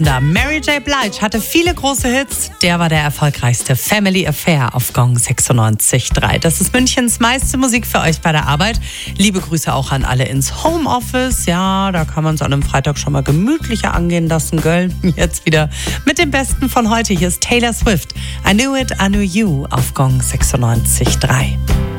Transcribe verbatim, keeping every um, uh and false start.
Da Mary J. Blige hatte viele große Hits. Der war der erfolgreichste Family Affair auf Gong sechsundneunzig Komma drei. Das ist Münchens meiste Musik für euch bei der Arbeit. Liebe Grüße auch an alle ins Homeoffice. Ja, da kann man es an einem Freitag schon mal gemütlicher angehen lassen, gell? Jetzt wieder mit dem Besten von heute. Hier ist Taylor Swift. I Knew It, I Knew You auf Gong sechsundneunzig Komma drei.